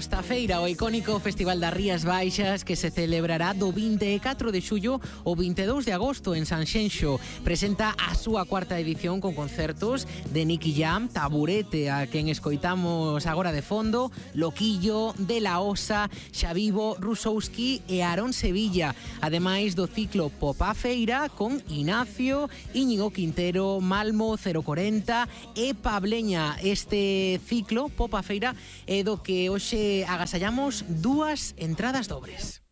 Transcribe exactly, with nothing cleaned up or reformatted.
esta feira, o icónico Festival das Rías Baixas, que se celebrará do vinte e catro de xullo ao vinte e dous de agosto en Sanxenxo. Presenta a súa cuarta edición con concertos de Nicky Jam, Taburete, a quen escoitamos agora de fondo, Loquillo, De La Osa, Xavivo, Rusowski e Aarón Sevilla, ademais do ciclo Pop a Feira con Ignacio, Íñigo Quintero, Malmo, cero cuarenta e Pableña. Este ciclo Pop a Feira é do que hoxe agasallamos dúas entradas dobres.